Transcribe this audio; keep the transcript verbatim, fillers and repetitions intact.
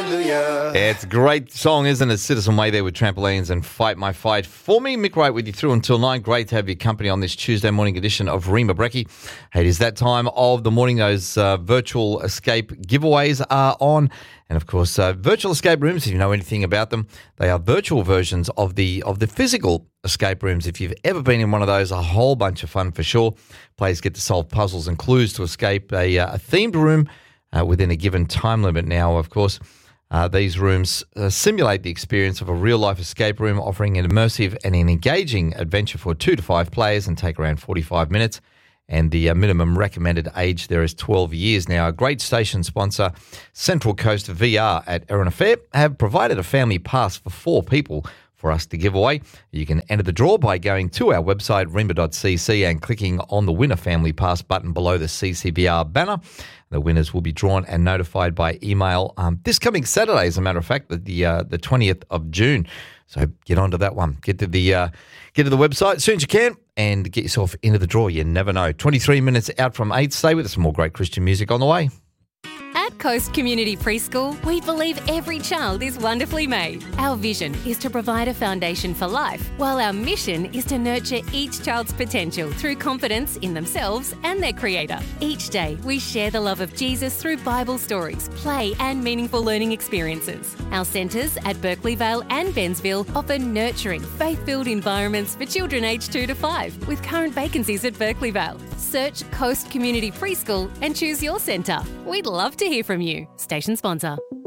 hallelujah. It's a great song, isn't it? Citizen Way there with Trampolines and Fight My Fight. For me, Mick Wright with you through until nine. Great to have your company on this Tuesday morning edition of Rima Brekkie. Hey, it is that time of the morning. Those uh, virtual escape giveaways are on. And, of course, uh, virtual escape rooms, if you know anything about them, they are virtual versions of the of the physical escape rooms. If you've ever been in one of those, a whole bunch of fun for sure. Players get to solve puzzles and clues to escape a, uh, a themed room uh, within a given time limit. Now, of course, uh, these rooms uh, simulate the experience of a real-life escape room, offering an immersive and an engaging adventure for two to five players and take around forty-five minutes. And the uh, minimum recommended age there is twelve years. Now, a great station sponsor, Central Coast V R at Erina Fair, have provided a family pass for four people for us to give away. You can enter the draw by going to our website, rima dot c c, and clicking on the Winner Family Pass button below the C C V R banner. The winners will be drawn and notified by email um, this coming Saturday, as a matter of fact, the uh, the twentieth of June. So get onto that one. Get to the uh, get to the website as soon as you can and get yourself into the draw. You never know. twenty-three minutes out from eight. Stay with us. More great Christian music on the way. At Coast Community Preschool, we believe every child is wonderfully made. Our vision is to provide a foundation for life, while our mission is to nurture each child's potential through confidence in themselves and their Creator. Each day, we share the love of Jesus through Bible stories, play and meaningful learning experiences. Our centres at Berkeley Vale and Bensville offer nurturing, faith-filled environments for children aged two to five, with current vacancies at Berkeley Vale. Search Coast Community Preschool and choose your centre. We'd love to hear from you. Station sponsor.